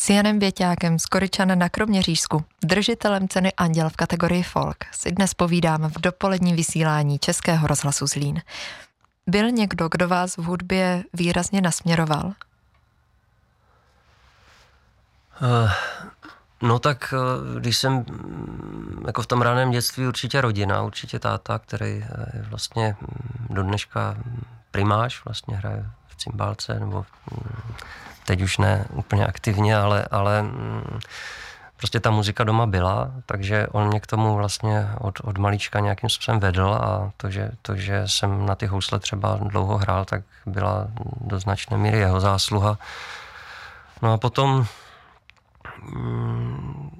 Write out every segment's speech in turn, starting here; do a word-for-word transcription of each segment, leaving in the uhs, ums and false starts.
S Janem Běťákem z Koryčan na Kroměřížsku, držitelem ceny Anděl v kategorii folk, si dnes povídám v dopoledním vysílání Českého rozhlasu Zlín. Byl někdo, kdo vás v hudbě výrazně nasměroval? Uh, no tak, když jsem jako v tom raném dětství určitě rodina, určitě táta, který je vlastně do dneška primáš, vlastně hraje v cymbálce, nebo teď už ne úplně aktivně, ale, ale prostě ta muzika doma byla, takže on mě k tomu vlastně od, od malička nějakým způsobem vedl a to že, to, že jsem na ty housle třeba dlouho hrál, tak byla do značné míry jeho zásluha. No a potom mm,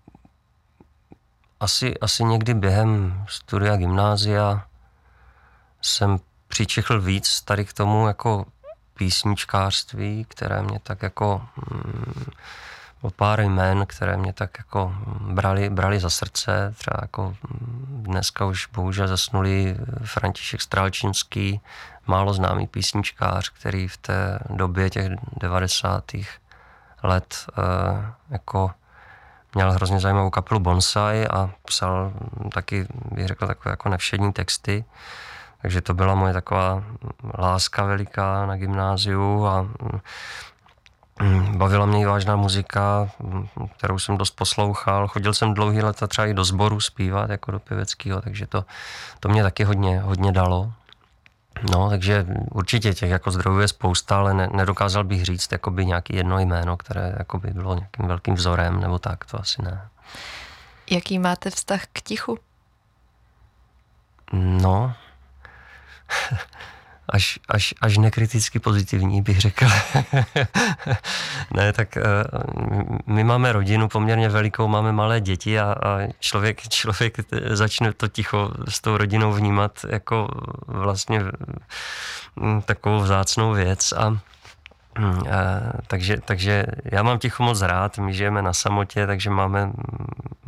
asi, asi někdy během studia gymnázia jsem přičichl víc tady k tomu jako písničkářství, které mě tak jako mm, o pár jmén, které mě tak jako brali, brali za srdce. Třeba jako dneska už bohužel zasnulý František Strálčinský, málo známý písničkář, který v té době těch devadesátých let eh, jako měl hrozně zajímavou kapelu Bonsai a psal taky, bych řekl, takové jako nevšední texty. Takže to byla moje taková láska veliká na gymnáziu a bavila mě i vážná muzika, kterou jsem dost poslouchal. Chodil jsem dlouhý leta třeba i do sboru zpívat, jako do pěveckého, takže to, to mě taky hodně, hodně dalo. No, takže určitě těch jako zdrojů je spousta, ale ne, nedokázal bych říct jakoby nějaký jedno jméno, které jakoby bylo nějakým velkým vzorem, nebo tak, to asi ne. Jaký máte vztah k tichu? No... Až, až, až nekriticky pozitivní, bych řekl. Ne, tak my máme rodinu poměrně velikou, máme malé děti a, a člověk, člověk začne to ticho s tou rodinou vnímat jako vlastně takovou vzácnou věc. A, a, takže, takže já mám ticho moc rád, my žijeme na samotě, takže máme